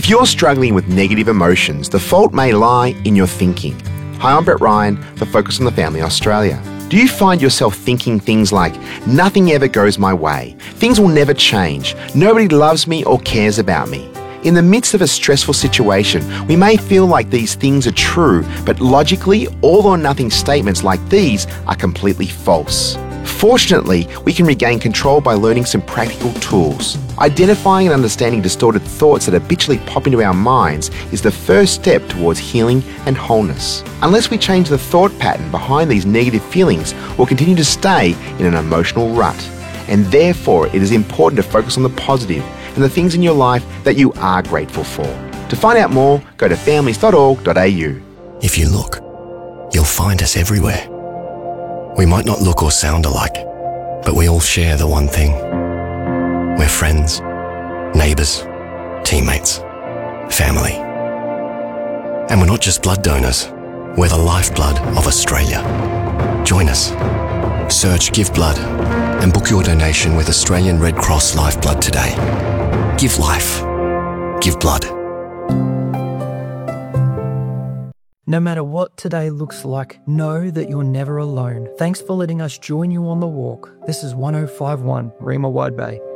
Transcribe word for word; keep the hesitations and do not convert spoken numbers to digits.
If you're struggling with negative emotions, the fault may lie in your thinking. Hi, I'm Brett Ryan for Focus on the Family Australia. Do you find yourself thinking things like, nothing ever goes my way, things will never change, nobody loves me or cares about me? In the midst of a stressful situation, we may feel like these things are true, but logically, all or nothing statements like these are completely false. Fortunately, we can regain control by learning some practical tools. Identifying and understanding distorted thoughts that habitually pop into our minds is the first step towards healing and wholeness. Unless we change the thought pattern behind these negative feelings, we'll continue to stay in an emotional rut. And therefore, it is important to focus on the positive and the things in your life that you are grateful for. To find out more, go to families dot org dot a u. If you look, you'll find us everywhere. We might not look or sound alike, but we all share the one thing. We're friends, neighbours, teammates, family. And we're not just blood donors, we're the lifeblood of Australia. Join us. Search Give Blood and book your donation with Australian Red Cross Lifeblood today. Give life. Give blood. No matter what today looks like, know that you're never alone. Thanks for letting us join you on the walk. This is one oh five point one Rima Wide Bay.